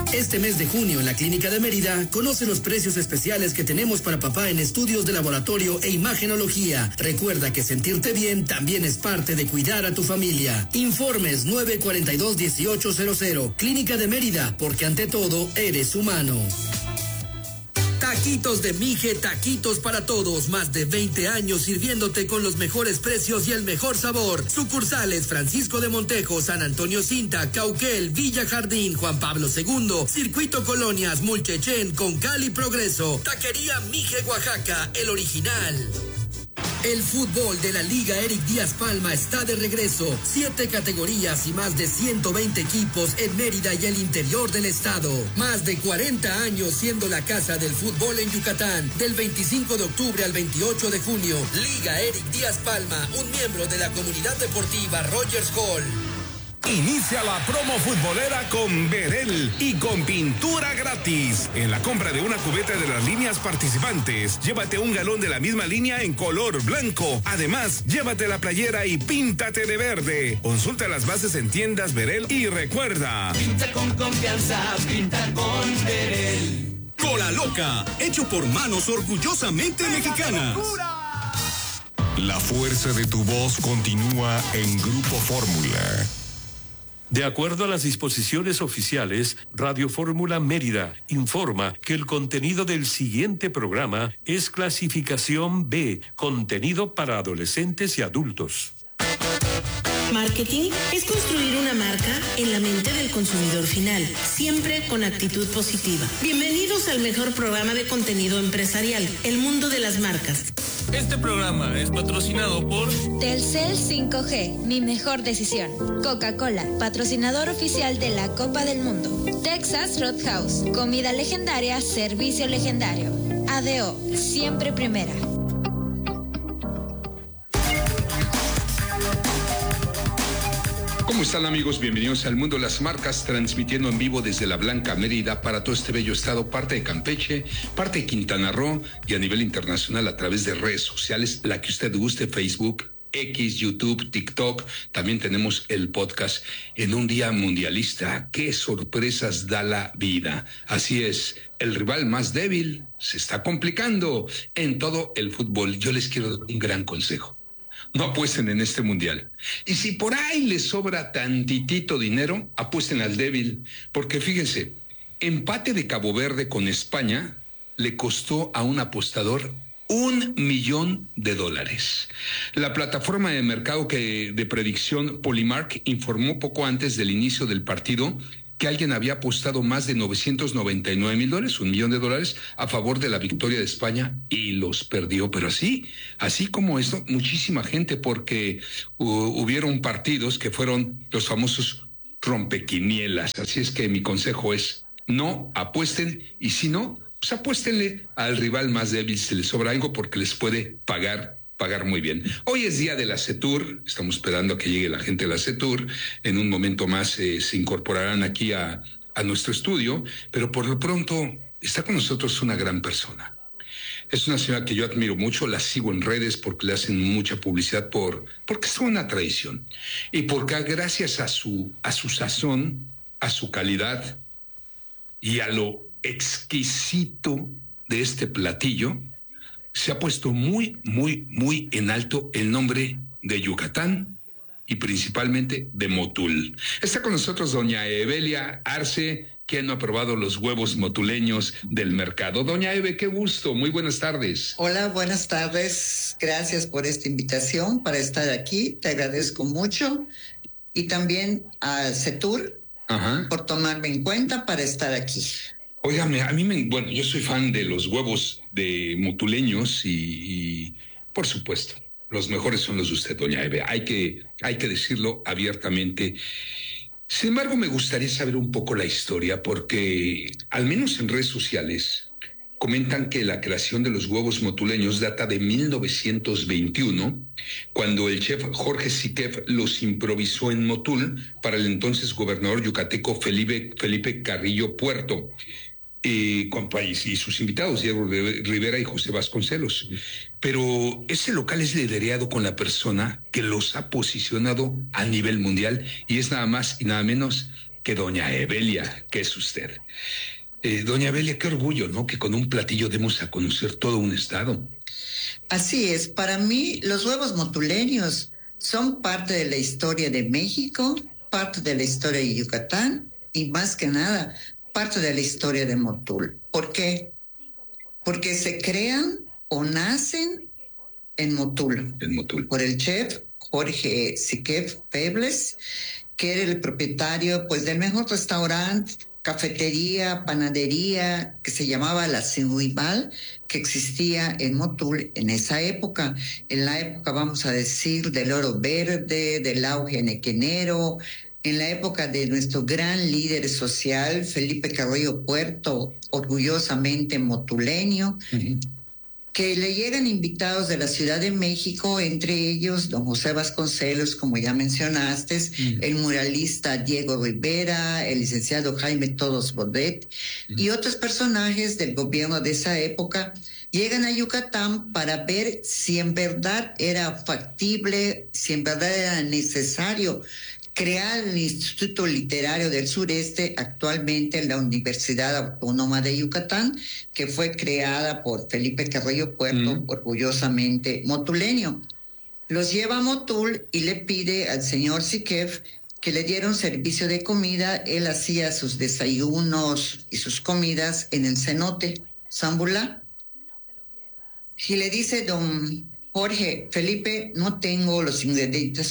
Este mes de junio en la Clínica de Mérida, conoce los precios especiales que tenemos para papá en estudios de laboratorio e imagenología. Recuerda que sentirte bien también es parte de cuidar a tu familia. Informes 942-1800. Clínica de Mérida, porque ante todo eres humano. Taquitos de Mije, taquitos para todos. Más de 20 años sirviéndote con los mejores precios y el mejor sabor. Sucursales Francisco de Montejo, San Antonio Cinta, Cauquel, Villa Jardín, Juan Pablo II, Circuito Colonias, Mulchechén, Concal y Progreso. Taquería Mije, Oaxaca, el original. El fútbol de la Liga Eric Díaz Palma está de regreso. 7 categorías y más de 120 equipos en Mérida y el interior del estado. Más de 40 años siendo la casa del fútbol en Yucatán. Del 25 de octubre al 28 de junio. Liga Eric Díaz Palma, un miembro de la comunidad deportiva Rogers Hall. Inicia la promo futbolera con Verel y con pintura gratis. En la compra de una cubeta de las líneas participantes, llévate un galón de la misma línea en color blanco. Además, llévate la playera y píntate de verde. Consulta las bases en tiendas Verel y recuerda: pinta con confianza, pinta con Verel. Cola Loca, hecho por manos orgullosamente mexicanas. La fuerza de tu voz continúa en Grupo Fórmula. De acuerdo a las disposiciones oficiales, Radio Fórmula Mérida informa que el contenido del siguiente programa es clasificación B, contenido para adolescentes y adultos. Marketing es construir una marca en la mente del consumidor final, siempre con actitud positiva. Bienvenidos al mejor programa de contenido empresarial, El Mundo de las Marcas. Este programa es patrocinado por Telcel 5G, mi mejor decisión. Coca-Cola, patrocinador oficial de la Copa del Mundo. Texas Roadhouse, comida legendaria, servicio legendario. ADO, siempre primera. ¿Cómo están, amigos? Bienvenidos al Mundo de las Marcas, transmitiendo en vivo desde la Blanca Mérida para todo este bello estado, parte de Campeche, parte de Quintana Roo y a nivel internacional a través de redes sociales, la que usted guste, Facebook, X, YouTube, TikTok. También tenemos el podcast en un día mundialista. ¡Qué sorpresas da la vida! Así es, el rival más débil se está complicando en todo el fútbol. Yo les quiero dar un gran consejo: no apuesten en este mundial. Y si por ahí les sobra tantitito dinero, apuesten al débil. Porque fíjense, empate de Cabo Verde con España le costó a un apostador $1 millón. La plataforma de mercado de predicción Polymark informó poco antes del inicio del partido que alguien había apostado más de $999,000, $1 millón, a favor de la victoria de España y los perdió. Pero así como esto, muchísima gente, porque hubieron partidos que fueron los famosos rompequinielas. Así es que mi consejo es: no apuesten, y si no, pues apuéstenle al rival más débil si les sobra algo, porque les puede pagar muy bien. Hoy es día de la CETUR, estamos esperando a que llegue la gente de la CETUR. En un momento más se incorporarán aquí a nuestro estudio, pero por lo pronto está con nosotros una gran persona. Es una señora que yo admiro mucho, la sigo en redes porque le hacen mucha publicidad porque es una tradición y porque gracias a su sazón, a su calidad y a lo exquisito de este platillo, se ha puesto muy, muy, muy en alto el nombre de Yucatán y principalmente de Motul. Está con nosotros doña Evelia Arce, quien no ha probado los huevos motuleños del mercado. Doña Eve, qué gusto, muy buenas tardes. Hola, buenas tardes. Gracias por esta invitación para estar aquí. Te agradezco mucho. Y también a CETUR por tomarme en cuenta para estar aquí. Óigame, yo soy fan de los huevos de motuleños y por supuesto, los mejores son los de usted, doña Eve. Hay que decirlo abiertamente. Sin embargo, me gustaría saber un poco la historia, porque al menos en redes sociales comentan que la creación de los huevos motuleños data de 1921, cuando el chef Jorge Siquev los improvisó en Motul para el entonces gobernador yucateco Felipe Carrillo Puerto. Con país y sus invitados, Diego Rivera y José Vasconcelos. Pero ese local es liderado con la persona que los ha posicionado a nivel mundial, y es nada más y nada menos que doña Evelia, que es usted. Doña Evelia, qué orgullo, ¿no? Que con un platillo demos a conocer todo un estado. Así es, para mí los huevos motuleños son parte de la historia de México, parte de la historia de Yucatán y más que nada, parte de la historia de Motul. ¿Por qué? Porque se crean o nacen en Motul. En Motul. Por el chef Jorge Siquev Febles, que era el propietario pues del mejor restaurante, cafetería, panadería, que se llamaba La Sin Rival, que existía en Motul en esa época. En la época, vamos a decir, del oro verde, del auge nequenero, en la época de nuestro gran líder social, Felipe Carrillo Puerto, orgullosamente motuleño, que le llegan invitados de la Ciudad de México, entre ellos don José Vasconcelos, como ya mencionaste, el muralista Diego Rivera, el licenciado Jaime Todos Bodet, y otros personajes del gobierno de esa época, llegan a Yucatán para ver si en verdad era factible, si en verdad era necesario crear el Instituto Literario del Sureste, actualmente en la Universidad Autónoma de Yucatán, que fue creada por Felipe Carrillo Puerto, orgullosamente motuleño. Los lleva a Motul y le pide al señor Siquev que le diera un servicio de comida. Él hacía sus desayunos y sus comidas en el cenote Zambulá. Y le dice don Jorge, Felipe, no tengo los ingredientes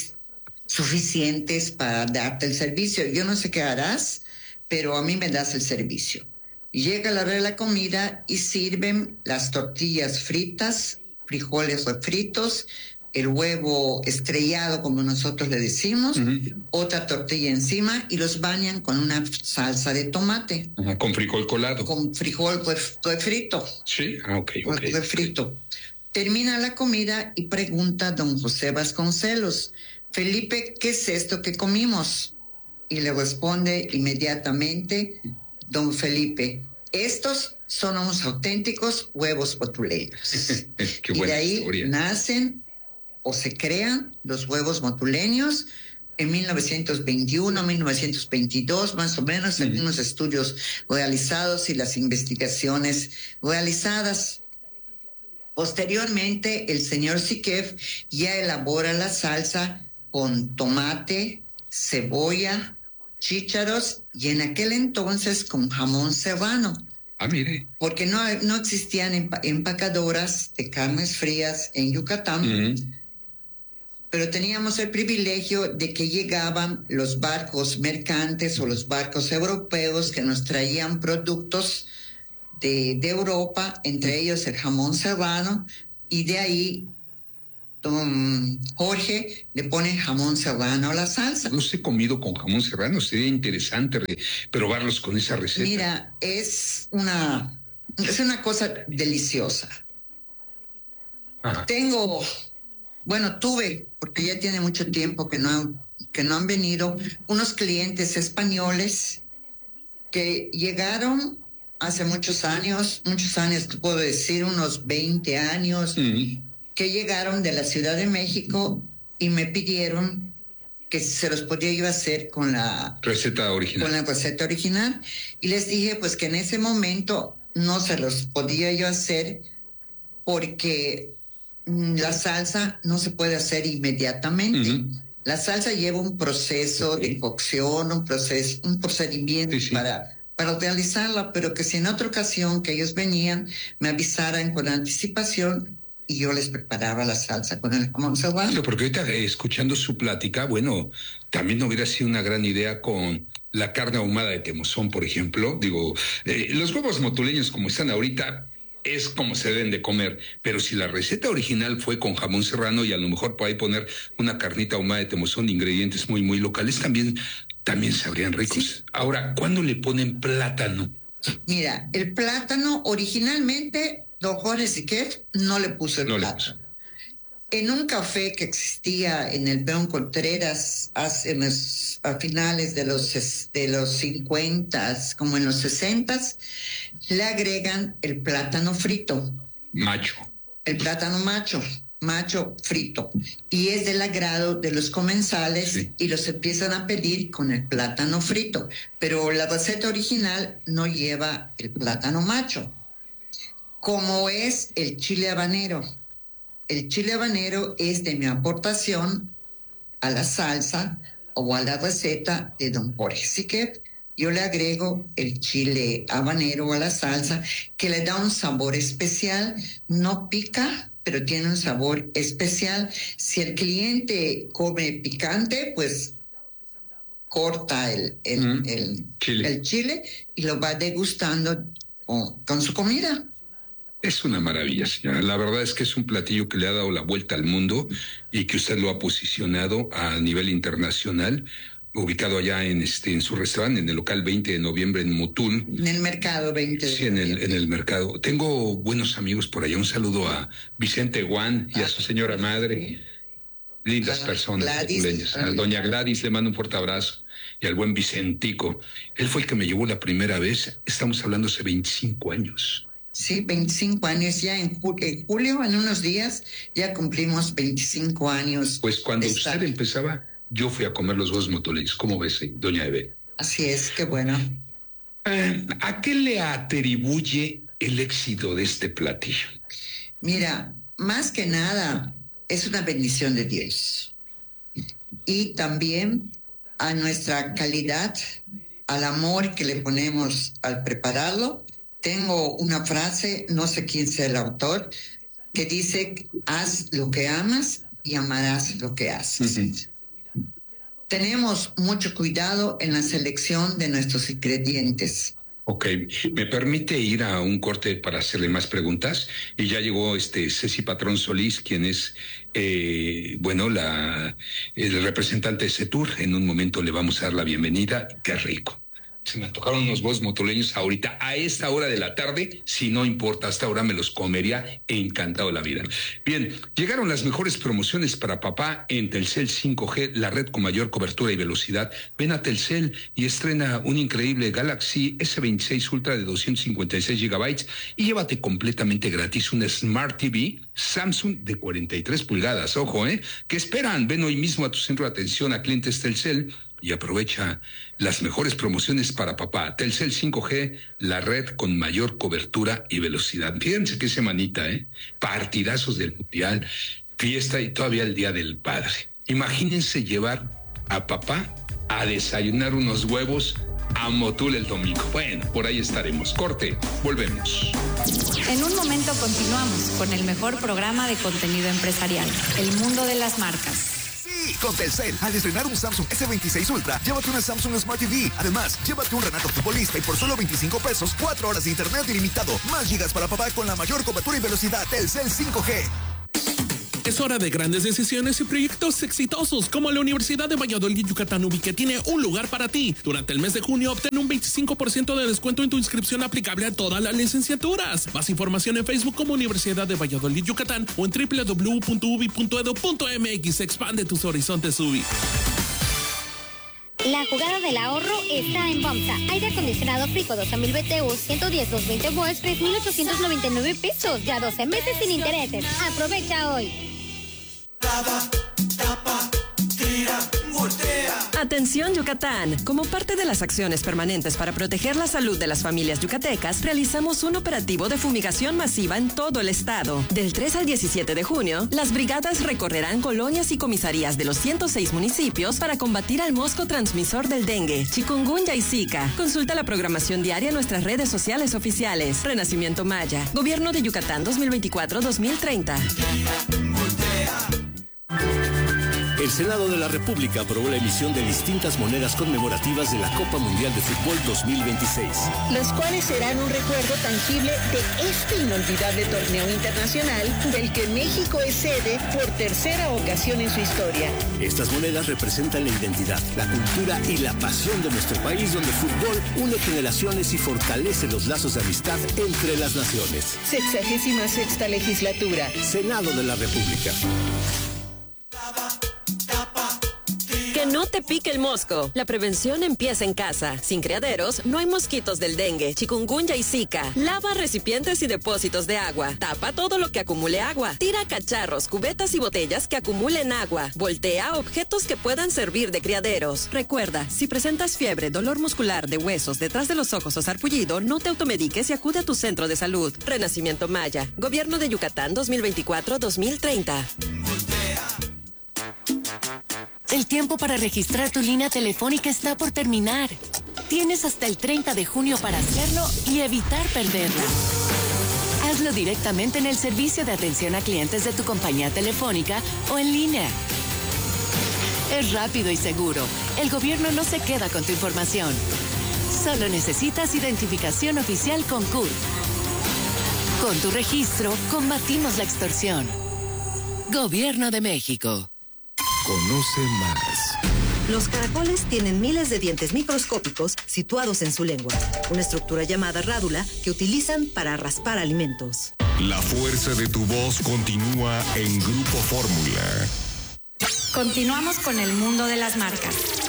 suficientes para darte el servicio. Yo no sé qué harás, pero a mí me das el servicio. Llega la hora de la comida y sirven las tortillas fritas, frijoles refritos, el huevo estrellado, como nosotros le decimos, otra tortilla encima y los bañan con una salsa de tomate. Con frijol colado. Con frijol refrito. Sí, ok. Refrito. Termina la comida y pregunta a don José Vasconcelos, Felipe, ¿qué es esto que comimos? Y le responde inmediatamente don Felipe, estos son unos auténticos huevos motuleños. Y de ahí historia. Nacen o se crean los huevos motuleños en 1921, 1922, más o menos, en unos estudios realizados y las investigaciones realizadas. Posteriormente, el señor Siquev ya elabora la salsa con tomate, cebolla, chícharos y en aquel entonces con jamón serrano. Ah, mire. Porque no existían empacadoras de carnes frías en Yucatán, pero teníamos el privilegio de que llegaban los barcos mercantes o los barcos europeos que nos traían productos de Europa, entre ellos el jamón serrano, y de ahí don Jorge le pone jamón serrano a la salsa. No sé, comido con jamón serrano, sería interesante probarlos con esa receta. Mira, es una cosa deliciosa. Tuve, porque ya tiene mucho tiempo que no han venido, unos clientes españoles que llegaron hace muchos años, te puedo decir, unos 20 años, que llegaron de la Ciudad de México y me pidieron que se los podía yo hacer con la receta original. Con la receta original. Y les dije pues que en ese momento no se los podía yo hacer porque la salsa no se puede hacer inmediatamente. La salsa lleva un proceso de cocción, un procedimiento para realizarla, pero que si en otra ocasión que ellos venían me avisaran con anticipación y yo les preparaba la salsa con el jamón serrano. Claro, porque ahorita escuchando su plática, bueno, también hubiera sido una gran idea con la carne ahumada de temozón, por ejemplo. Digo, los huevos motuleños como están ahorita es como se deben de comer, pero si la receta original fue con jamón serrano y a lo mejor por ahí poner una carnita ahumada de temozón de ingredientes muy, muy locales, también sabrían ricos. Sí. Ahora, ¿cuándo le ponen plátano? Mira, el plátano originalmente, don Jorge Siquev no le puso el plátano. En un café que existía en el Peón Contreras a finales de los 50, como en los 60, le agregan el plátano frito. Macho. El plátano macho. macho frito, y es del agrado de los comensales, Sí. y los empiezan a pedir con el plátano frito, pero la receta original no lleva el plátano macho, como es el chile habanero. El chile habanero es de mi aportación a la salsa o a la receta de don Jorge Siquet. Yo le agrego el chile habanero a la salsa, que le da un sabor especial, no pica, pero tiene un sabor especial. Si el cliente come picante, pues corta el chile y lo va degustando con su comida. Es una maravilla, señora. La verdad es que es un platillo que le ha dado la vuelta al mundo y que usted lo ha posicionado a nivel internacional, ubicado allá en su restaurante, en el local 20 de noviembre en Motul. En el mercado 20 de Sí, en el mercado. Tengo buenos amigos por allá. Un saludo a Vicente Guan y a su señora madre. Lindas personas. Gladys. A doña Gladys le mando un fuerte abrazo. Y al buen Vicentico. Él fue el que me llevó la primera vez. Estamos hablando hace 25 años. Sí, 25 años ya en julio, en unos días, ya cumplimos 25 años. Pues cuando usted empezaba, yo fui a comer los huevos motoleños. ¿Cómo ves, doña Eve? Así es, qué bueno. ¿A qué le atribuye el éxito de este platillo? Mira, más que nada, es una bendición de Dios. Y también a nuestra calidad, al amor que le ponemos al prepararlo. Tengo una frase, no sé quién sea el autor, que dice: haz lo que amas y amarás lo que haces. Uh-huh. Tenemos mucho cuidado en la selección de nuestros ingredientes. Ok, ¿me permite ir a un corte para hacerle más preguntas? Y ya llegó Ceci Patrón Solís, quien es, el representante de CETUR. En un momento le vamos a dar la bienvenida. ¡Qué rico! Se me antojaron unos huevos motoleños ahorita, a esta hora de la tarde. Si no importa, hasta ahora me los comería encantado de la vida. Bien, llegaron las mejores promociones para papá en Telcel 5G, la red con mayor cobertura y velocidad. Ven a Telcel y estrena un increíble Galaxy S26 Ultra de 256 GB y llévate completamente gratis una Smart TV Samsung de 43 pulgadas. Ojo, ¿qué esperan? Ven hoy mismo a tu centro de atención a clientes Telcel y aprovecha las mejores promociones para papá. Telcel 5G, la red con mayor cobertura y velocidad. Fíjense qué semanita, partidazos del Mundial, fiesta y todavía el Día del Padre. Imagínense llevar a papá a desayunar unos huevos a Motul el domingo. Bueno, por ahí estaremos. Corte, volvemos. En un momento continuamos con el mejor programa de contenido empresarial, El Mundo de las Marcas. Con Telcel, al estrenar un Samsung S26 Ultra, llévate una Samsung Smart TV. Además, llévate un Renato Futbolista y por solo 25 pesos, 4 horas de internet ilimitado, más gigas para papá con la mayor cobertura y velocidad. Telcel 5G. Es hora de grandes decisiones y proyectos exitosos como la Universidad de Valladolid Yucatán UBI, que tiene un lugar para ti. Durante el mes de junio obtén un 25% de descuento en tu inscripción aplicable a todas las licenciaturas. Más información en Facebook como Universidad de Valladolid Yucatán o en www.ubi.edu.mx. Expande tus horizontes UBI. La jugada del ahorro está en FAMSA. Aire acondicionado Frico 12,000 BTU, 110 220 volts, 3,899 pesos. Ya 12 meses sin intereses. Aprovecha hoy. Tapa, tira, voltea. Atención Yucatán, como parte de las acciones permanentes para proteger la salud de las familias yucatecas, realizamos un operativo de fumigación masiva en todo el estado. Del 3 al 17 de junio, las brigadas recorrerán colonias y comisarías de los 106 municipios para combatir al mosco transmisor del dengue, chikungunya y zika. Consulta la programación diaria en nuestras redes sociales oficiales. Renacimiento Maya, Gobierno de Yucatán 2024-2030. El Senado de la República aprobó la emisión de distintas monedas conmemorativas de la Copa Mundial de Fútbol 2026. Los cuales serán un recuerdo tangible de este inolvidable torneo internacional del que México es sede por tercera ocasión en su historia. Estas monedas representan la identidad, la cultura y la pasión de nuestro país, donde el fútbol une generaciones y fortalece los lazos de amistad entre las naciones. 66ª legislatura. Senado de la República. Que Que no te pique el mosco. La prevención empieza en casa. Sin criaderos, no hay mosquitos del dengue, chikungunya y zika. Lava recipientes y depósitos de agua. Tapa todo lo que acumule agua. Tira cacharros, cubetas y botellas que acumulen agua. Voltea objetos que puedan servir de criaderos. Recuerda, si presentas fiebre, dolor muscular de huesos detrás de los ojos o sarpullido, no te automediques y acude a tu centro de salud. Renacimiento Maya. Gobierno de Yucatán 2024-2030. El tiempo para registrar tu línea telefónica está por terminar. Tienes hasta el 30 de junio para hacerlo y evitar perderla. Hazlo directamente en el servicio de atención a clientes de tu compañía telefónica o en línea. Es rápido y seguro. El gobierno no se queda con tu información. Solo necesitas identificación oficial con CURP. Con tu registro, combatimos la extorsión. Gobierno de México. Conoce más. Los caracoles tienen miles de dientes microscópicos situados en su lengua, una estructura llamada rádula que utilizan para raspar alimentos. La fuerza de tu voz continúa en Grupo Fórmula. Continuamos con el mundo de las marcas.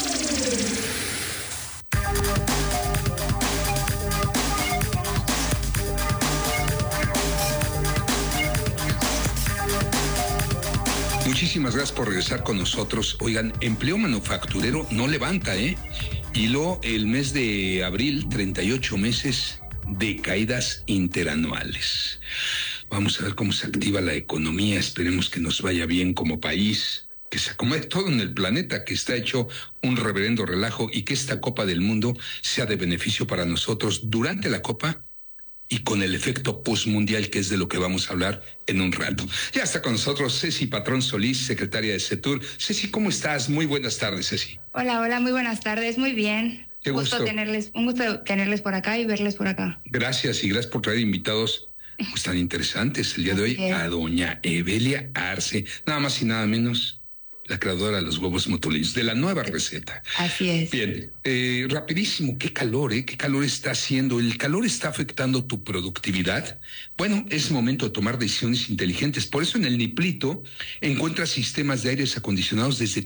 Muchísimas gracias por regresar con nosotros. Oigan, empleo manufacturero no levanta, ¿eh? Y luego el mes de abril, 38 meses de caídas interanuales. Vamos a ver cómo se activa la economía. Esperemos que nos vaya bien como país, que se acomode todo en el planeta, que está hecho un reverendo relajo, y que esta Copa del Mundo sea de beneficio para nosotros durante la Copa y con el efecto postmundial, que es de lo que vamos a hablar en un rato. Ya está con nosotros Ceci Patrón Solís, secretaria de CETUR. Ceci, ¿cómo estás? Muy buenas tardes, Ceci. Hola, muy buenas tardes, muy bien. Qué gusto. Un gusto tenerles por acá y verles por acá. Gracias, y gracias por traer invitados pues tan interesantes el día de hoy a doña Evelia Arce, nada más y nada menos la creadora de los huevos motuleños, de la nueva receta. Así es. Bien, rapidísimo, qué calor está haciendo. ¿El calor está afectando tu productividad? Bueno, es momento de tomar decisiones inteligentes. Por eso en el Niplito encuentras sistemas de aires acondicionados desde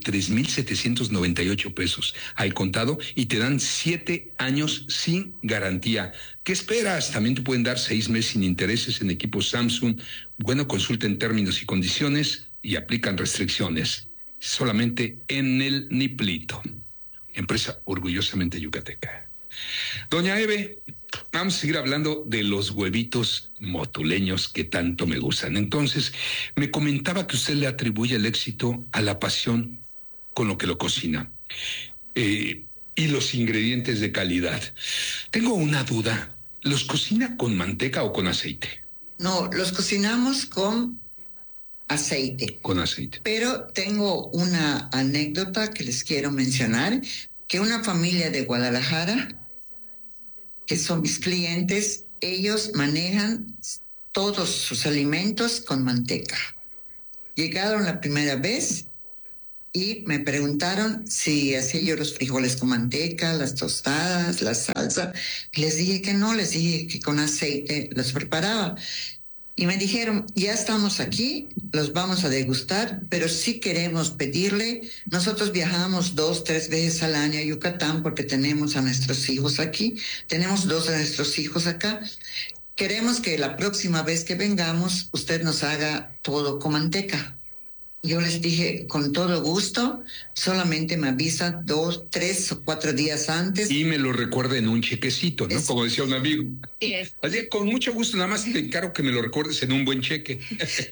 3,798 pesos al contado y te dan 7 años sin garantía. ¿Qué esperas? También te pueden dar 6 meses sin intereses en equipos Samsung. Bueno, consulten términos y condiciones y aplican restricciones. Solamente en el Niplito, empresa orgullosamente yucateca. Doña Eve, vamos a seguir hablando de los huevitos motuleños que tanto me gustan. Entonces, me comentaba que usted le atribuye el éxito a la pasión con lo que lo cocina y los ingredientes de calidad. Tengo una duda, ¿los cocina con manteca o con aceite? No, los cocinamos con aceite. Con aceite. Pero tengo una anécdota que les quiero mencionar, que una familia de Guadalajara, que son mis clientes, ellos manejan todos sus alimentos con manteca. Llegaron la primera vez y me preguntaron si hacía yo los frijoles con manteca, las tostadas, la salsa. Les dije que no, les dije que con aceite los preparaba. Y me dijeron, ya estamos aquí, los vamos a degustar, pero sí queremos pedirle, nosotros viajamos 2-3 veces al año a Yucatán porque tenemos a nuestros hijos aquí, tenemos 2 de nuestros hijos acá. Queremos que la próxima vez que vengamos, usted nos haga todo con manteca. Yo les dije, con todo gusto, solamente me avisa 2, 3 o 4 días antes. Y me lo recuerda en un chequecito, ¿no? Como decía un amigo. Así, con mucho gusto, nada más te encargo que me lo recuerdes en un buen cheque.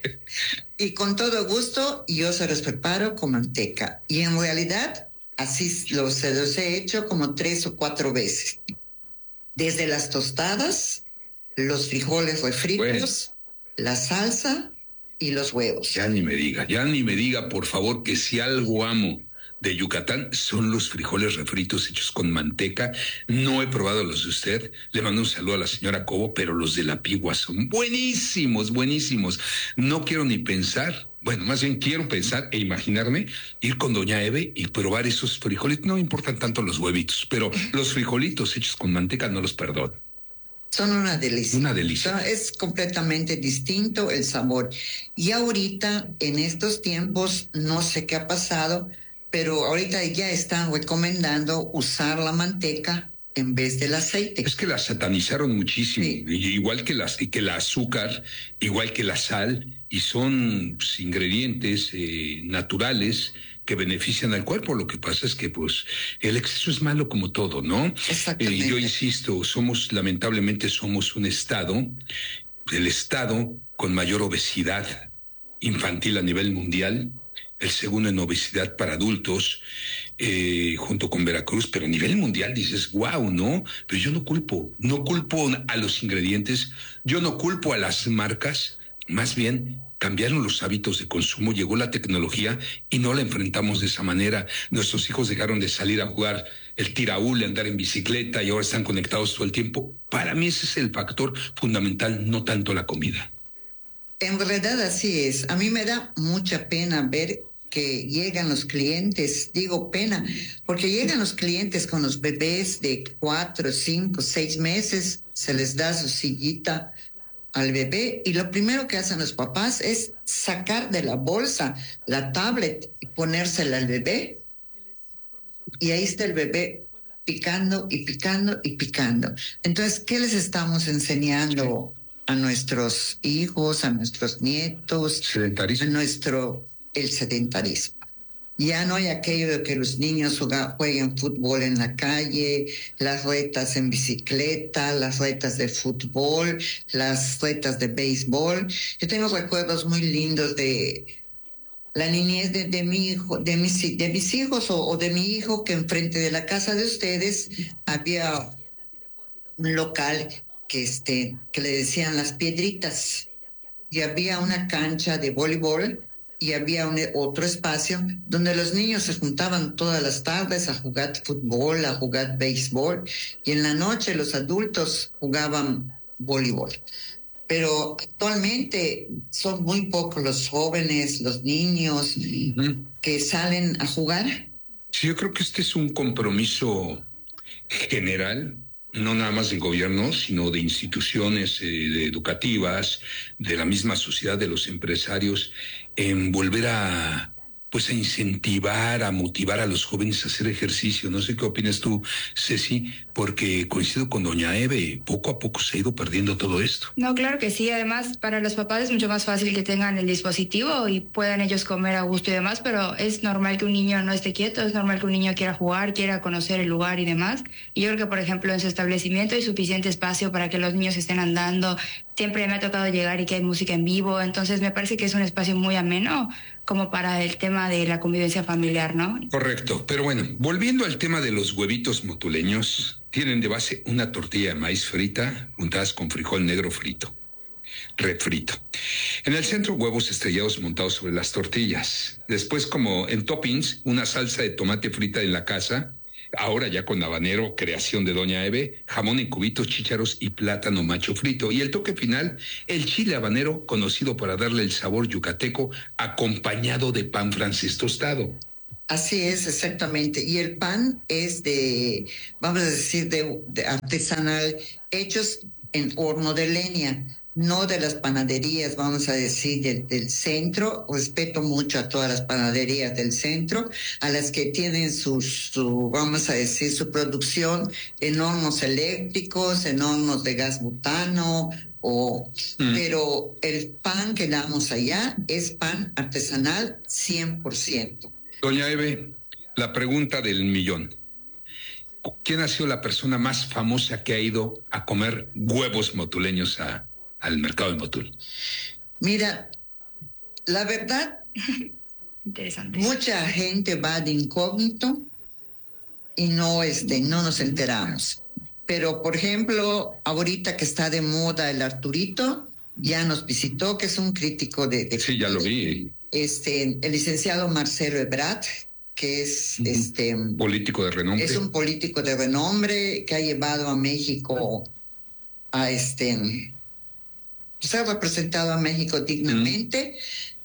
Y con todo gusto, yo se los preparo con manteca. Y en realidad, así se los he hecho como 3 o 4 veces. Desde las tostadas, los frijoles refritos, la salsa y los huevos. Ya ni me diga, por favor, que si algo amo de Yucatán son los frijoles refritos hechos con manteca. No he probado los de usted. Le mando un saludo a la señora Cobo, pero los de la Pigua son buenísimos, buenísimos. No quiero ni pensar, bueno, más bien quiero pensar e imaginarme ir con doña Eve y probar esos frijoles. No me importan tanto los huevitos, pero los frijolitos hechos con manteca no los perdono. Son una delicia. Una delicia. Es completamente distinto el sabor. Y ahorita, en estos tiempos, no sé qué ha pasado, pero ahorita ya están recomendando usar la manteca en vez del aceite. Es que la satanizaron muchísimo, sí. Igual que el azúcar, igual que la sal, y son pues, ingredientes naturales que benefician al cuerpo. Lo que pasa es que pues el exceso es malo como todo, ¿no? Exactamente. Yo insisto, lamentablemente somos un estado, el estado con mayor obesidad infantil a nivel mundial, el segundo en obesidad para adultos, junto con Veracruz, pero a nivel mundial dices, wow, ¿no? Pero yo no culpo a los ingredientes, yo no culpo a las marcas, más bien cambiaron los hábitos de consumo, llegó la tecnología y no la enfrentamos de esa manera. Nuestros hijos dejaron de salir a jugar el tiraúl, andar en bicicleta y ahora están conectados todo el tiempo. Para mí ese es el factor fundamental, no tanto la comida. En verdad así es. A mí me da mucha pena ver que llegan los clientes, digo pena, porque llegan los clientes con los bebés de 4, 5, 6 meses, se les da su sillita al bebé y lo primero que hacen los papás es sacar de la bolsa la tablet y ponérsela al bebé. Y ahí está el bebé picando y picando y picando. Entonces, ¿qué les estamos enseñando a nuestros hijos, a nuestros nietos? Sedentarismo. El sedentarismo. Ya no hay aquello de que los niños jueguen fútbol en la calle, las retas en bicicleta, las retas de fútbol, las retas de béisbol. Yo tengo recuerdos muy lindos de la niñez de mi hijo, de mis hijos o de mi hijo, que enfrente de la casa de ustedes había un local que le decían Las Piedritas, y había una cancha de voleibol y había otro espacio donde los niños se juntaban todas las tardes a jugar fútbol, a jugar béisbol, y en la noche los adultos jugaban voleibol. Pero actualmente son muy pocos los jóvenes, los niños que salen a jugar. Sí, yo creo que este es un compromiso general, no nada más del gobierno, sino de instituciones educativas, de la misma sociedad, de los empresarios, en volver a incentivar, a motivar a los jóvenes a hacer ejercicio. No sé qué opinas tú, Ceci, porque coincido con doña Eve, poco a poco se ha ido perdiendo todo esto. No, claro que sí. Además, para los papás es mucho más fácil que tengan el dispositivo y puedan ellos comer a gusto y demás, pero es normal que un niño no esté quieto, es normal que un niño quiera jugar, quiera conocer el lugar y demás. Y yo creo que, por ejemplo, en su establecimiento hay suficiente espacio para que los niños estén andando. Siempre me ha tocado llegar y que hay música en vivo, entonces me parece que es un espacio muy ameno como para el tema de la convivencia familiar, ¿no? Correcto, pero bueno, volviendo al tema de los huevitos motuleños, tienen de base una tortilla de maíz frita untadas con frijol negro frito, refrito. En el centro, huevos estrellados montados sobre las tortillas. Después, como en toppings, una salsa de tomate frita en la casa. Ahora ya con habanero, creación de doña Eve, jamón en cubitos, chícharos y plátano macho frito. Y el toque final, el chile habanero, conocido para darle el sabor yucateco, acompañado de pan francés tostado. Así es, exactamente. Y el pan es vamos a decir, de artesanal, hechos en horno de leña, no de las panaderías, vamos a decir, del centro. Respeto mucho a todas las panaderías del centro, a las que tienen vamos a decir, su producción en hornos eléctricos, en hornos de gas butano, pero el pan que damos allá es pan artesanal 100%. Doña Eve, la pregunta del millón. ¿Quién ha sido la persona más famosa que ha ido a comer huevos motuleños al mercado de Motul? Mira, la verdad, interesante. Mucha gente va de incógnito y no nos enteramos. Pero, por ejemplo, ahorita que está de moda el Arturito, ya nos visitó, que es un crítico de sí, ya lo vi. El licenciado Marcelo Ebrard, que es político de renombre. Es un político de renombre que ha llevado a México a se ha representado a México dignamente.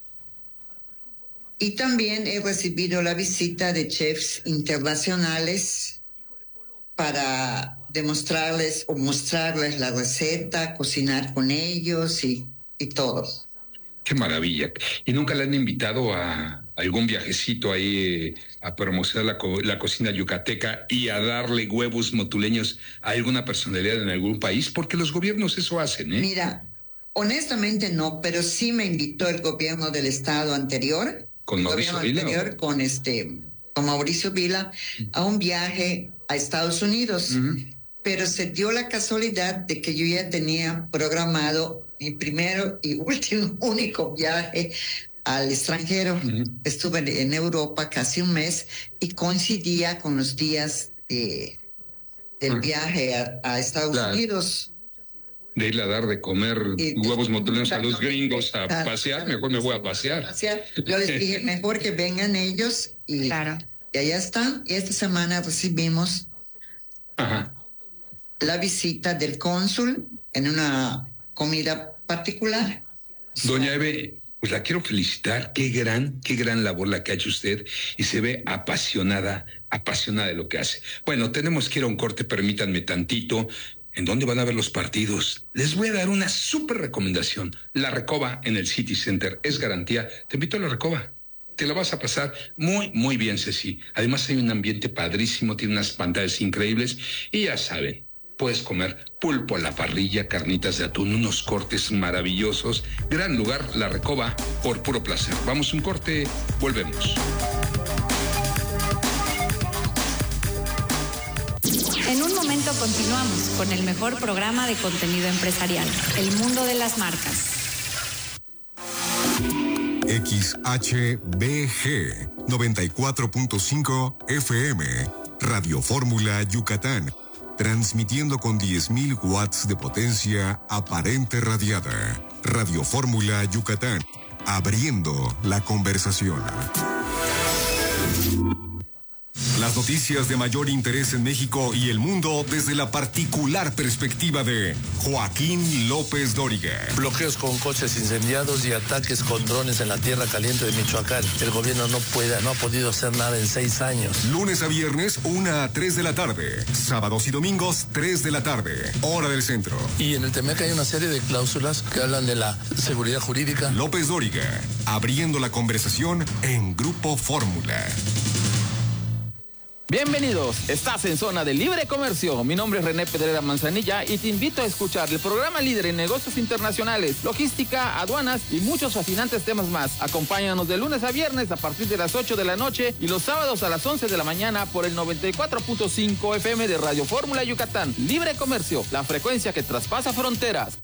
Y también he recibido la visita de chefs internacionales para demostrarles o mostrarles la receta, cocinar con ellos y todo. Qué maravilla. ¿Y nunca le han invitado a algún viajecito ahí a promocionar la cocina yucateca y a darle huevos motuleños a alguna personalidad en algún país? Porque los gobiernos eso hacen, ¿eh? Mira, honestamente no, pero sí me invitó el gobierno del estado anterior. ¿Con Mauricio Vila? Con Mauricio Vila a un viaje a Estados Unidos. Pero se dio la casualidad de que yo ya tenía programado mi primero y único viaje al extranjero. Estuve en Europa casi un mes y coincidía con los días del viaje a Estados Unidos. De ir a dar de comer huevos motuleños a los gringos a pasear, mejor me voy a pasear. Yo les dije, mejor que vengan ellos y allá están. Y esta semana recibimos la visita del cónsul en una comida particular. Doña Eve, pues la quiero felicitar. Qué gran labor la que ha hecho usted y se ve apasionada de lo que hace. Bueno, tenemos que ir a un corte, permítanme tantito. ¿En dónde van a ver los partidos? Les voy a dar una súper recomendación. La Recoba en el City Center es garantía. Te invito a la Recoba. Te la vas a pasar muy, muy bien, Ceci. Además hay un ambiente padrísimo, tiene unas pantallas increíbles y ya saben, puedes comer pulpo a la parrilla, carnitas de atún, unos cortes maravillosos. Gran lugar, La Recoba, por puro placer. Vamos a un corte, volvemos. En un momento continuamos con el mejor programa de contenido empresarial, El Mundo de las Marcas. XHBG 94.5 FM, Radio Fórmula Yucatán, transmitiendo con 10.000 watts de potencia aparente radiada. Radio Fórmula Yucatán, abriendo la conversación. Las noticias de mayor interés en México y el mundo desde la particular perspectiva de Joaquín López Dóriga. Bloqueos con coches incendiados y ataques con drones en la tierra caliente de Michoacán. El gobierno no ha podido hacer nada en 6 años. Lunes a viernes, 1 a 3 de la tarde. Sábados y domingos, 3 de la tarde. Hora del centro. Y en el TEMEC hay una serie de cláusulas que hablan de la seguridad jurídica. López Dóriga, abriendo la conversación en Grupo Fórmula. Bienvenidos, estás en Zona de Libre Comercio. Mi nombre es René Pedrera Manzanilla y te invito a escuchar el programa líder en negocios internacionales, logística, aduanas y muchos fascinantes temas más. Acompáñanos de lunes a viernes a partir de las 8 de la noche y los sábados a las 11 de la mañana por el 94.5 FM de Radio Fórmula Yucatán. Libre Comercio, la frecuencia que traspasa fronteras.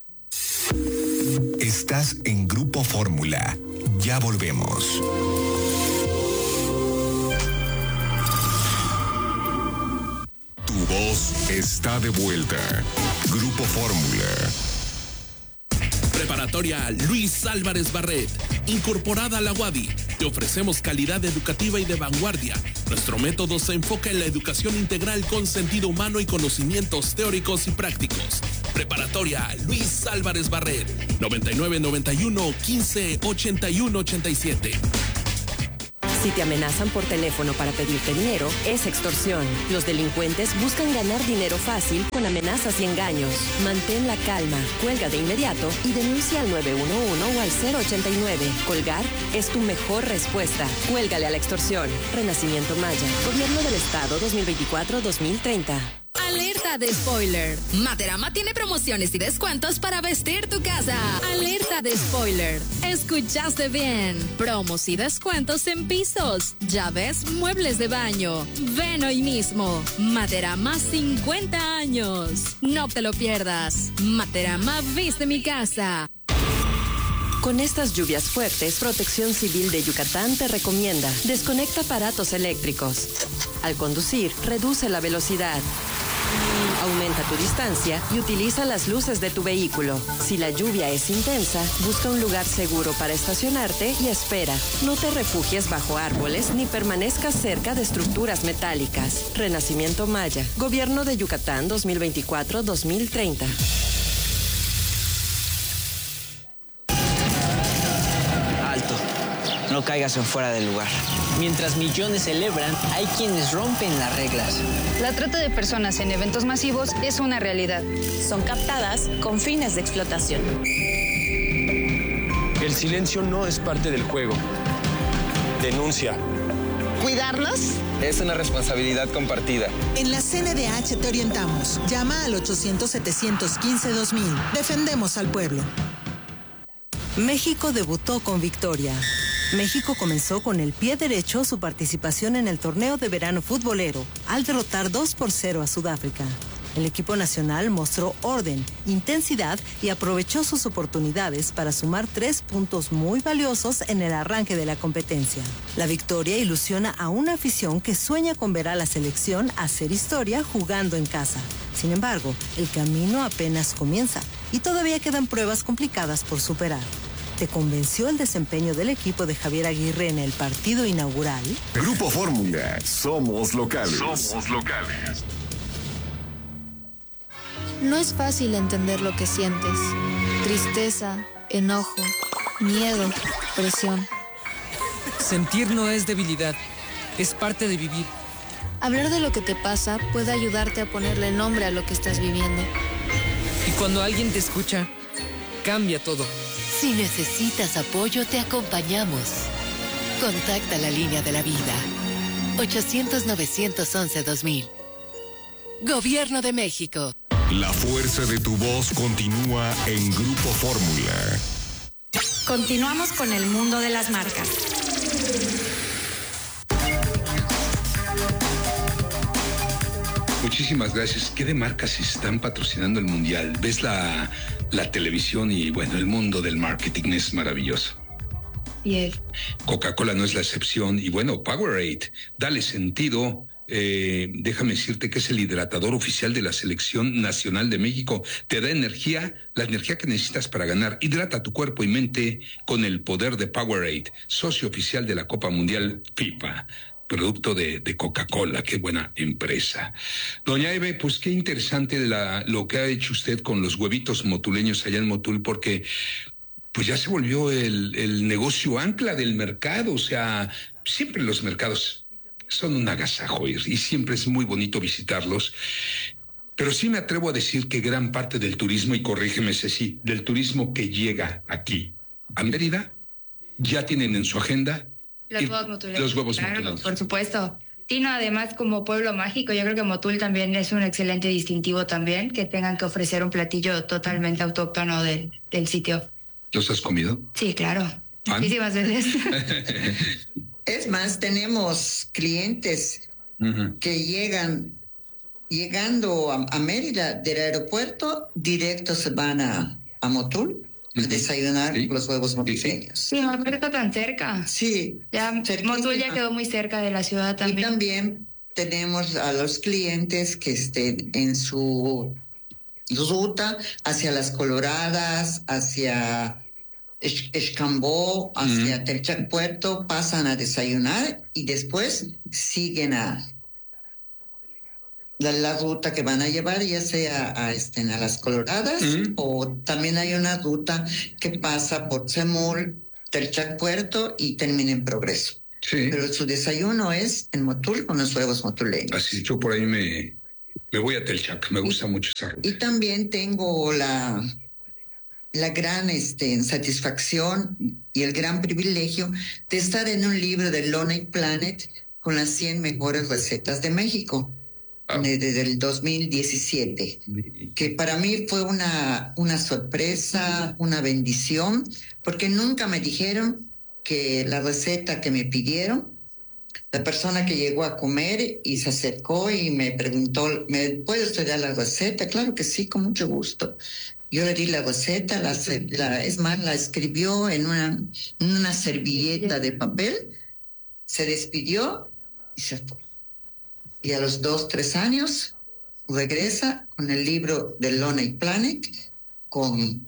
Estás en Grupo Fórmula. Ya volvemos. Tu voz está de vuelta. Grupo Fórmula. Preparatoria Luis Álvarez Barret, incorporada a la UADY. Te ofrecemos calidad educativa y de vanguardia. Nuestro método se enfoca en la educación integral con sentido humano y conocimientos teóricos y prácticos. Preparatoria Luis Álvarez Barret, 9991 15 81 87. Si te amenazan por teléfono para pedirte dinero, es extorsión. Los delincuentes buscan ganar dinero fácil con amenazas y engaños. Mantén la calma, cuelga de inmediato y denuncia al 911 o al 089. Colgar es tu mejor respuesta. Cuélgale a la extorsión. Renacimiento Maya. Gobierno del Estado 2024-2030. Alerta de spoiler. Materama tiene promociones y descuentos para vestir tu casa. Alerta de spoiler. Escuchaste bien. Promos y descuentos en pisos, llaves, muebles de baño. Ven hoy mismo. Materama 50 años. No te lo pierdas. Materama viste mi casa. Con estas lluvias fuertes, Protección Civil de Yucatán te recomienda: desconecta aparatos eléctricos. Al conducir, reduce la velocidad. Aumenta tu distancia y utiliza las luces de tu vehículo. Si la lluvia es intensa, busca un lugar seguro para estacionarte y espera. No te refugies bajo árboles ni permanezcas cerca de estructuras metálicas. Renacimiento Maya. Gobierno de Yucatán 2024-2030. No caigas en fuera del lugar. Mientras millones celebran, hay quienes rompen las reglas. La trata de personas en eventos masivos es una realidad. Son captadas con fines de explotación. El silencio no es parte del juego. Denuncia. ¿Cuidarlos? Es una responsabilidad compartida. En la CNDH te orientamos. Llama al 800-715-2000. Defendemos al pueblo. México debutó con victoria. México comenzó con el pie derecho su participación en el torneo de verano futbolero al derrotar 2-0 a Sudáfrica. El equipo nacional mostró orden, intensidad y aprovechó sus oportunidades para sumar 3 puntos muy valiosos en el arranque de la competencia. La victoria ilusiona a una afición que sueña con ver a la selección hacer historia jugando en casa. Sin embargo, el camino apenas comienza y todavía quedan pruebas complicadas por superar. ¿Te convenció el desempeño del equipo de Javier Aguirre en el partido inaugural? Grupo Fórmula, somos locales. No es fácil entender lo que sientes. Tristeza, enojo, miedo, presión. Sentir no es debilidad, es parte de vivir. Hablar de lo que te pasa puede ayudarte a ponerle nombre a lo que estás viviendo. Y cuando alguien te escucha, cambia todo. Si necesitas apoyo, te acompañamos. Contacta la línea de la vida. 800-911-2000. Gobierno de México. La fuerza de tu voz continúa en Grupo Fórmula. Continuamos con el mundo de las marcas. Muchísimas gracias. ¿Qué de marcas están patrocinando el Mundial? Ves la televisión y bueno, el mundo del marketing es maravilloso. Yes. Coca-Cola no es la excepción y bueno, Powerade, dale sentido. Déjame decirte que es el hidratador oficial de la Selección Nacional de México. Te da energía, la energía que necesitas para ganar. Hidrata tu cuerpo y mente con el poder de Powerade, socio oficial de la Copa Mundial FIFA. Producto de Coca-Cola, qué buena empresa. Doña Eve, pues qué interesante lo que ha hecho usted con los huevitos motuleños allá en Motul, porque pues ya se volvió el negocio ancla del mercado. O sea, siempre los mercados son un agasajo y siempre es muy bonito visitarlos. Pero sí me atrevo a decir que gran parte del turismo, y corrígeme Ceci, del turismo que llega aquí a Mérida, ya tienen en su agenda los huevos motuleños. Los huevos claro, motuleños. Por supuesto. Sí, no, además como pueblo mágico, yo creo que Motul también es un excelente distintivo también, que tengan que ofrecer un platillo totalmente autóctono del sitio. ¿Los has comido? Sí, claro. ¿Pan? Muchísimas veces. Es más, tenemos clientes que llegando a Mérida del aeropuerto, directo se van a Motul a desayunar los huevos motuleños. Sí, no está tan cerca. Sí. Ya Motul ya quedó muy cerca de la ciudad también. Y también tenemos a los clientes que estén en su ruta hacia Las Coloradas, hacia Escambó, hacia Telchac Puerto, pasan a desayunar y después siguen a la ruta que van a llevar, ya sea a Las Coloradas, o también hay una ruta que pasa por Semul, Telchac Puerto y termina en Progreso. Sí. Pero su desayuno es en Motul con los huevos motuleños. Así, yo por ahí me voy a Telchac, me gusta mucho esa ruta. Y también tengo la gran satisfacción y el gran privilegio de estar en un libro de Lonely Planet con las 100 mejores recetas de México. Desde el 2017, que para mí fue una sorpresa, una bendición, porque nunca me dijeron que la receta que me pidieron, la persona que llegó a comer y se acercó y me preguntó, ¿me puedes traer la receta? Claro que sí, con mucho gusto. Yo le di la receta, es más, la escribió en una servilleta de papel, se despidió y se fue. Y a los 2-3 años regresa con el libro de Lonely Planet, con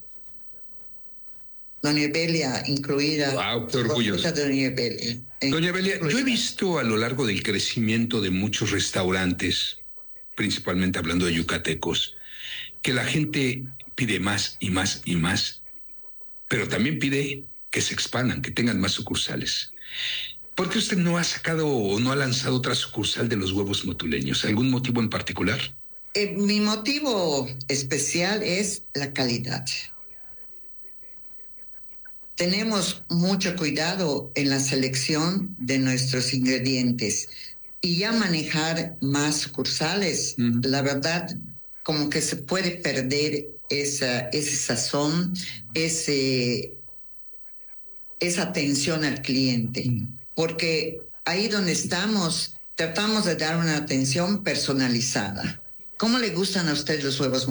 Doña Evelia incluida. ¡Wow! ¡Qué orgulloso! Doña Evelia. Doña Evelia, yo he visto a lo largo del crecimiento de muchos restaurantes, principalmente hablando de yucatecos, que la gente pide más y más y más, pero también pide que se expandan, que tengan más sucursales. ¿Por qué usted no ha sacado o no ha lanzado otra sucursal de los huevos motuleños? ¿Algún motivo en particular? Mi motivo especial es la calidad. tenemos mucho cuidado en la selección de nuestros ingredientes y ya manejar más sucursales, la verdad, como que se puede perder ese sazón, esa atención al cliente, porque ahí donde estamos, tratamos de dar una atención personalizada. ¿Cómo le gustan a usted los huevos?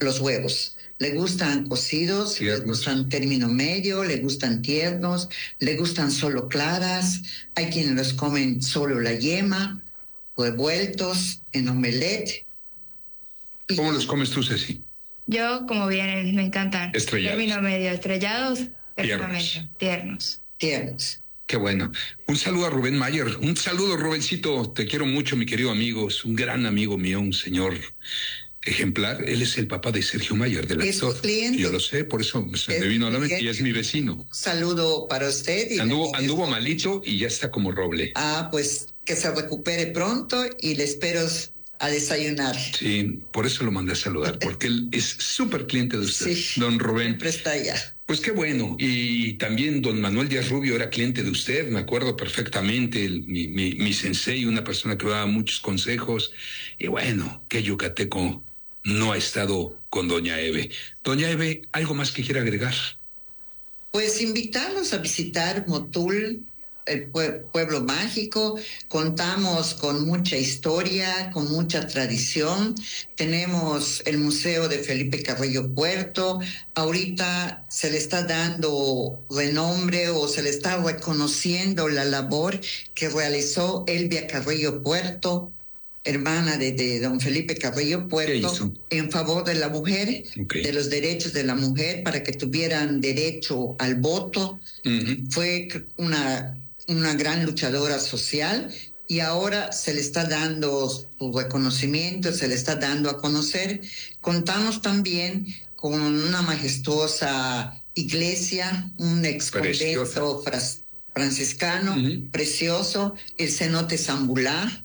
¿Le gustan cocidos? ¿Le gustan término medio? ¿Le gustan tiernos? ¿Le gustan solo claras? Hay quienes los comen solo la yema, revueltos, en omelette. ¿Cómo los comes tú, Ceci? Yo, como vienen, me encantan. Estrellados. Término medio, estrellados, Tiernos. Tiernos. Qué bueno. Un saludo a Rubén Mayer. Un saludo, Rubencito. Te quiero mucho, mi querido amigo. Es un gran amigo mío, un señor ejemplar. Él es el papá de Sergio Mayer, del actor. Yo lo sé, por eso se me vino a la mente y es mi vecino. Saludo para usted. Y anduvo malito y ya está como roble. Pues que se recupere pronto y le espero a desayunar. Sí, por eso lo mandé a saludar, porque él es súper cliente de usted, don Rubén. Siempre está allá. Pues qué bueno. Y también don Manuel Díaz Rubio era cliente de usted, me acuerdo perfectamente, mi sensei, una persona que daba muchos consejos. Y bueno, qué yucateco no ha estado con doña Eve. Doña Eve, ¿algo más que quiera agregar? Pues invitarlos a visitar Motul, el pueblo mágico. Contamos con mucha historia, con mucha tradición. Tenemos el Museo de Felipe Carrillo Puerto. Ahorita se le está dando renombre o se le está reconociendo la labor que realizó Elvia Carrillo Puerto, hermana de don Felipe Carrillo Puerto, en favor de la mujer, de los derechos de la mujer, para que tuvieran derecho al voto. Fue una gran luchadora social y ahora se le está dando su reconocimiento, se le está dando a conocer. Contamos también con una majestuosa iglesia, un exconvento franciscano precioso, el cenote Zambulá,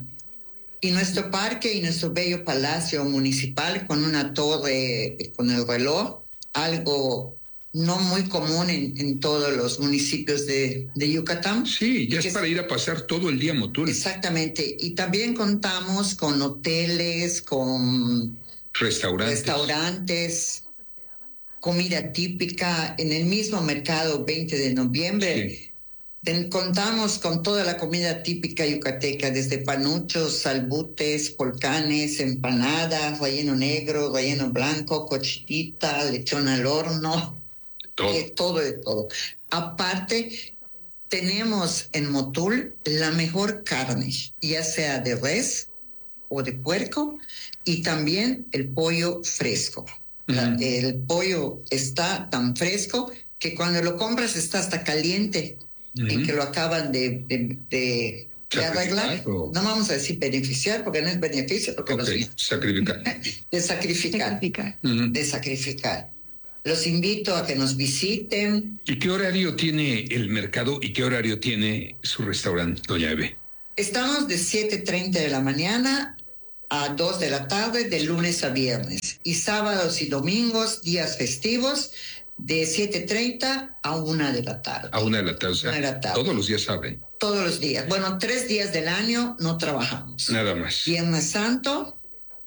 y nuestro parque y nuestro bello palacio municipal con una torre con el reloj, algo no muy común en todos los municipios de Yucatán. Sí, ya es para ir a pasar todo el día Motul. Exactamente. Y también contamos con hoteles, con restaurantes, comida típica. En el mismo mercado 20 de noviembre contamos con toda la comida típica yucateca, desde panuchos, salbutes, volcanes, empanadas, relleno negro, relleno blanco, cochinita, lechón al horno. Todo de todo. Aparte, tenemos en Motul la mejor carne, ya sea de res o de puerco, y también el pollo fresco. El pollo está tan fresco que cuando lo compras está hasta caliente, en que lo acaban de arreglar. No vamos a decir beneficiar, porque no es beneficio, porque sacrificar. De sacrificar. Los invito a que nos visiten. ¿Y qué horario tiene el mercado y qué horario tiene su restaurante, doña Eve? Estamos de 7:30 de la mañana a 2 de la tarde, de lunes a viernes. Y sábados y domingos, días festivos, de 7:30 a 1 de la tarde. A 1 de la tarde, o sea, todos los días abren. Todos los días. Bueno, 3 días del año no trabajamos. Nada más. Viernes Santo,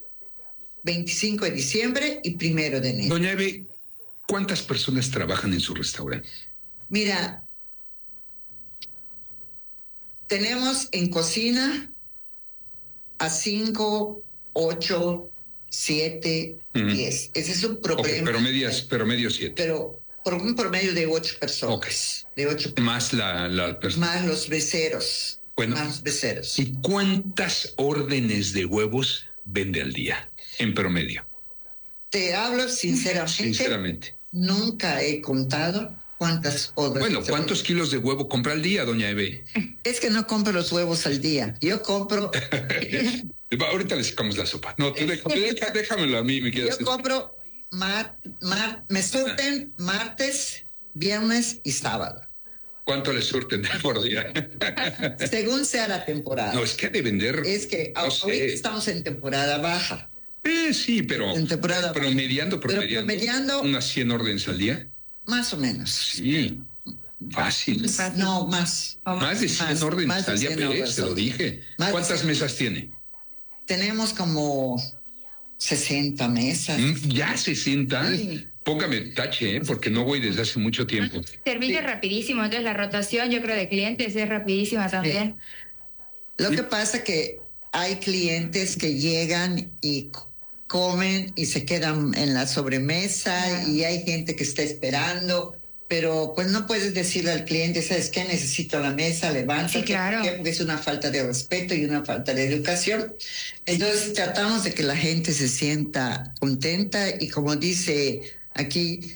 25 de diciembre y 1 de enero. Doña Eve, ¿cuántas personas trabajan en su restaurante? Mira, tenemos en cocina a 5, 8, 7, 10. Ese es un problema. Promedio 7. Pero por un promedio de 8 personas. De 8 más más los becerros. Bueno, más los becerros. ¿Y cuántas órdenes de huevos vende al día en promedio? Te hablo sinceramente. Nunca he contado cuántas órdenes. Bueno, ¿cuántos kilos de huevo compra al día, doña Eve? Es que no compro los huevos al día. Yo compro... Ahorita le sacamos la sopa. No, tú déjamelo a mí, me quedas. Yo compro, me surten martes, viernes y sábado. ¿Cuánto le surten por día? Según sea la temporada. No, es que ha de vender... Es que ahorita estamos en temporada baja. Sí, pero promediando promediando unas 100 órdenes al día. Más o menos. Sí, fácil. No, más. Más de 100 órdenes al día, te lo dije. ¿Cuántas mesas tiene? Tenemos como 60 mesas. ¿Ya 60? Sí. Póngame tache, porque no voy desde hace mucho tiempo. Servicio rapidísimo, entonces la rotación, yo creo, de clientes es rapidísima también. Lo que pasa que hay clientes que llegan y comen y se quedan en la sobremesa y hay gente que está esperando, pero pues no puedes decirle al cliente, ¿sabes qué? Necesito la mesa, levántate. Sí, claro. Porque es una falta de respeto y una falta de educación. Entonces tratamos de que la gente se sienta contenta y como dice aquí,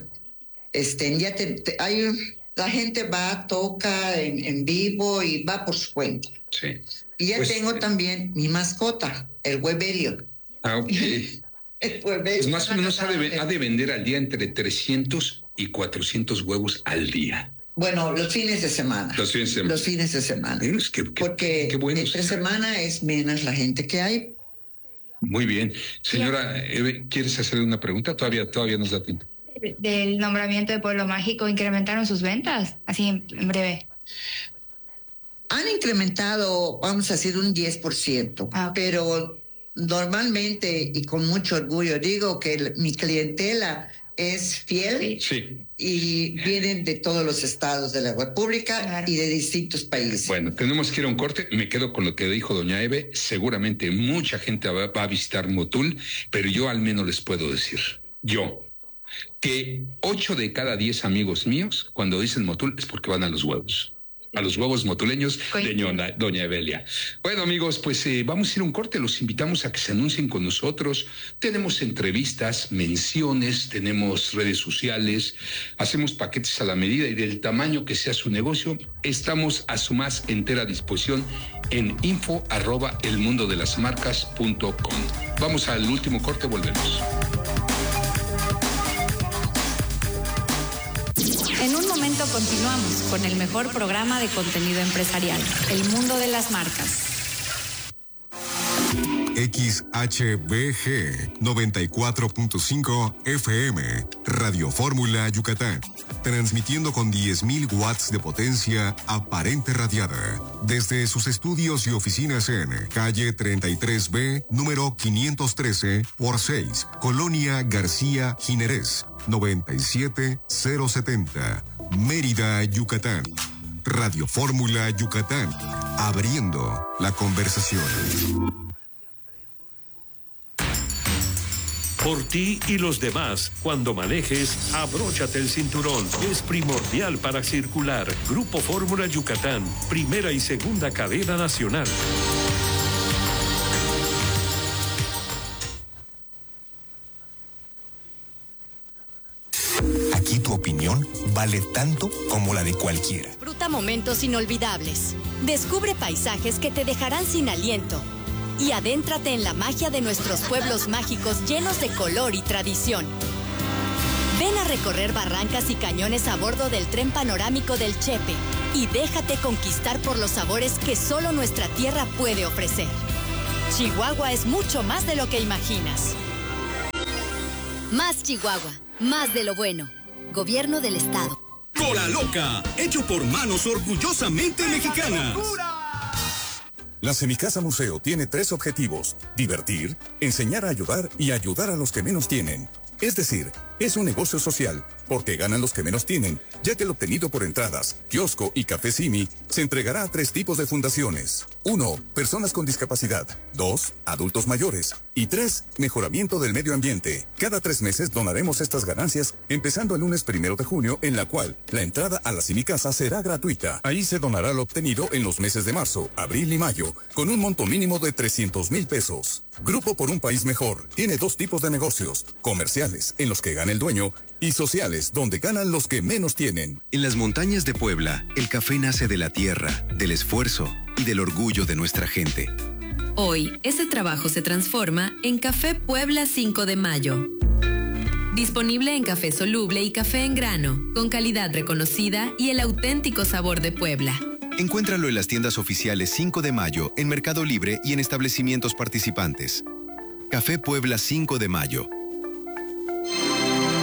la gente va, toca en vivo y va por su cuenta. Sí. Y ya tengo también mi mascota, el huevelio. Ah, ok. Pues más o menos ha de vender al día entre 300 y 400 huevos al día. Bueno, los fines de semana. Los fines de semana. Porque bueno, entre semana es menos la gente que hay. Muy bien. Señora, ¿quieres hacerle una pregunta? Todavía nos da tiempo. Del nombramiento de Pueblo Mágico, ¿incrementaron sus ventas? Así en breve. Han incrementado, vamos a decir, un 10%, pero normalmente y con mucho orgullo digo que mi clientela es fiel y vienen de todos los estados de la República y de distintos países. Bueno, tenemos que ir a un corte. Me quedo con lo que dijo doña Eve. Seguramente mucha gente va a visitar Motul, pero yo al menos les puedo decir, que 8 de cada 10 amigos míos, cuando dicen Motul, es porque van a los huevos motuleños de doña Evelia. Bueno, amigos, pues vamos a ir a un corte. Los invitamos a que se anuncien con nosotros. Tenemos entrevistas, menciones, tenemos redes sociales, hacemos paquetes a la medida y del tamaño que sea su negocio. Estamos a su más entera disposición en info@elmundodelasmarcas.com. Vamos al último corte, volvemos. En un momento continuamos con el mejor programa de contenido empresarial, El Mundo de las Marcas. XHBG 94.5 FM, Radio Fórmula Yucatán, transmitiendo con 10.000 watts de potencia aparente radiada, desde sus estudios y oficinas en calle 33B, número 513 por 6, Colonia García Jiménez, 97070, Mérida, Yucatán. Radio Fórmula Yucatán, abriendo la conversación. Por ti y los demás, cuando manejes, abróchate el cinturón. Es primordial para circular. Grupo Fórmula Yucatán, primera y segunda cadena nacional. Aquí tu opinión vale tanto como la de cualquiera. Disfruta momentos inolvidables. Descubre paisajes que te dejarán sin aliento. Y adéntrate en la magia de nuestros pueblos mágicos llenos de color y tradición. Ven a recorrer barrancas y cañones a bordo del tren panorámico del Chepe y déjate conquistar por los sabores que solo nuestra tierra puede ofrecer. Chihuahua es mucho más de lo que imaginas. Más Chihuahua, más de lo bueno. Gobierno del Estado. Cola Loca, hecho por manos orgullosamente mexicanas. La Semicasa Museo tiene 3 objetivos: divertir, enseñar a ayudar y ayudar a los que menos tienen. Es decir, es un negocio social, porque ganan los que menos tienen, ya que el obtenido por entradas, kiosco y café Simi se entregará a 3 tipos de fundaciones. 1. Personas con discapacidad. 2. Adultos mayores. Y 3. Mejoramiento del medio ambiente. Cada 3 meses donaremos estas ganancias, empezando el lunes 1 de junio, en la cual la entrada a la Semicasa será gratuita. Ahí se donará lo obtenido en los meses de marzo, abril y mayo, con un monto mínimo de 300,000 pesos. Grupo por un País Mejor tiene 2 tipos de negocios: comerciales, en los que gana el dueño, y sociales, donde ganan los que menos tienen. En las montañas de Puebla, el café nace de la tierra, del esfuerzo y del orgullo de nuestra gente. Hoy, ese trabajo se transforma en Café Puebla 5 de Mayo. Disponible en café soluble y café en grano, con calidad reconocida y el auténtico sabor de Puebla. Encuéntralo en las tiendas oficiales 5 de Mayo, en Mercado Libre y en establecimientos participantes. Café Puebla 5 de Mayo.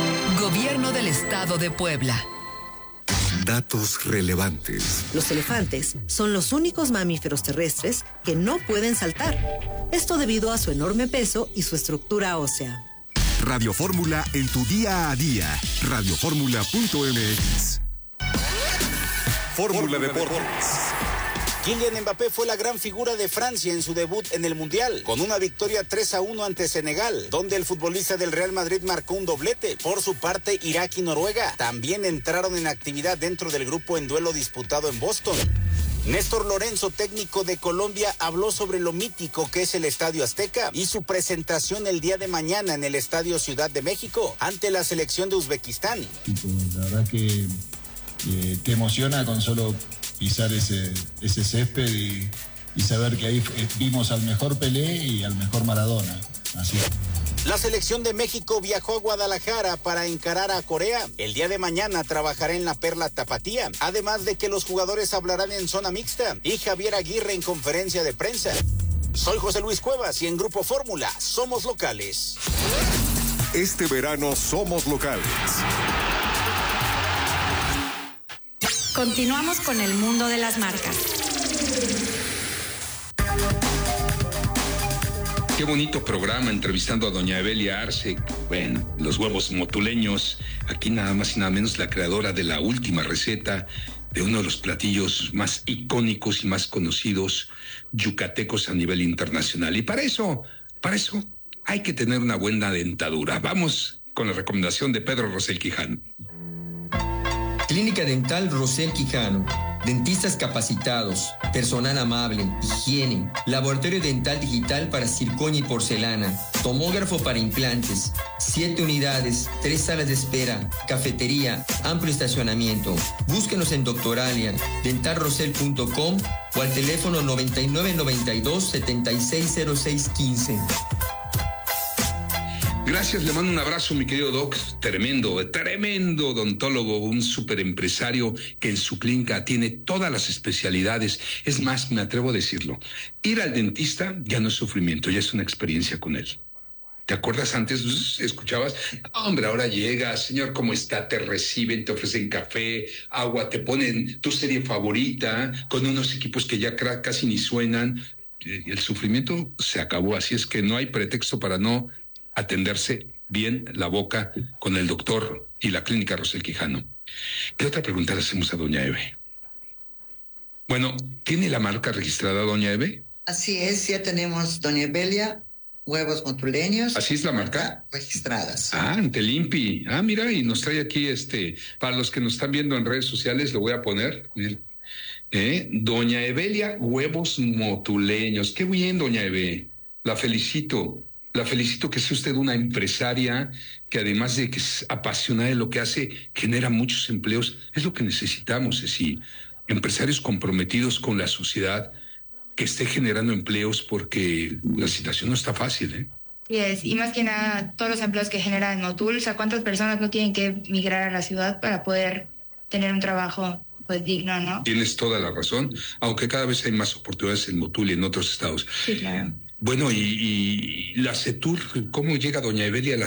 Gobierno del Estado de Puebla. Datos relevantes. Los elefantes son los únicos mamíferos terrestres que no pueden saltar. Esto debido a su enorme peso y su estructura ósea. Radio Fórmula en tu día a día. Radioformula.mx. Fórmula Deportes. Kylian Mbappé fue la gran figura de Francia en su debut en el Mundial, con una victoria 3-1 ante Senegal, donde el futbolista del Real Madrid marcó un doblete. Por su parte, Irak y Noruega también entraron en actividad dentro del grupo en duelo disputado en Boston. Néstor Lorenzo, técnico de Colombia, habló sobre lo mítico que es el Estadio Azteca y su presentación el día de mañana en el Estadio Ciudad de México ante la selección de Uzbekistán. La verdad que te emociona con solo pisar ese césped y saber que ahí vimos al mejor Pelé y al mejor Maradona. Así. La selección de México viajó a Guadalajara para encarar a Corea. El día de mañana trabajará en la Perla Tapatía, además de que los jugadores hablarán en zona mixta y Javier Aguirre en conferencia de prensa. Soy José Luis Cuevas y en Grupo Fórmula somos locales. Este verano somos locales. Continuamos con el mundo de las marcas. Qué bonito programa, entrevistando a doña Evelia Arce. Bueno, los huevos motuleños. Aquí nada más y nada menos la creadora de la última receta de uno de los platillos más icónicos y más conocidos yucatecos a nivel internacional. Y para eso hay que tener una buena dentadura. Vamos con la recomendación de Pedro Rosell Quijano. Clínica Dental Rosell Quijano. Dentistas capacitados, personal amable, higiene, laboratorio dental digital para circonia y porcelana, tomógrafo para implantes, 7 unidades, 3 salas de espera, cafetería, amplio estacionamiento. Búsquenos en Doctoralia, dentalrosell.com o al teléfono 9992-760615. Gracias, le mando un abrazo, mi querido Doc. Tremendo odontólogo, un súper empresario que en su clínica tiene todas las especialidades. Es más, me atrevo a decirlo, ir al dentista ya no es sufrimiento, ya es una experiencia con él. ¿Te acuerdas antes? Escuchabas, hombre, ahora llegas, señor, ¿cómo está? Te reciben, te ofrecen café, agua, te ponen tu serie favorita, con unos equipos que ya casi ni suenan. El sufrimiento se acabó, así es que no hay pretexto para no atenderse bien la boca con el doctor y la clínica Rosell Quijano. ¿Qué otra pregunta le hacemos a doña Eve? Bueno, ¿tiene la marca registrada, doña Eve? Así es, ya tenemos doña Evelia, huevos motuleños. ¿Así es la marca? Registradas. Ante el INPI. Mira, y nos trae aquí para los que nos están viendo en redes sociales, lo voy a poner. Doña Evelia, huevos motuleños. Qué bien, doña Eve. La felicito que sea usted una empresaria que además de que es apasionada de lo que hace, genera muchos empleos. Es lo que necesitamos, sí. Empresarios comprometidos con la sociedad que esté generando empleos, porque la situación no está fácil, Y más que nada, todos los empleos que genera el Motul, o sea, ¿cuántas personas no tienen que migrar a la ciudad para poder tener un trabajo pues digno, ¿no? Tienes toda la razón, aunque cada vez hay más oportunidades en Motul y en otros estados. Sí, claro. Bueno, y la CETUR, ¿cómo llega doña Evelia a la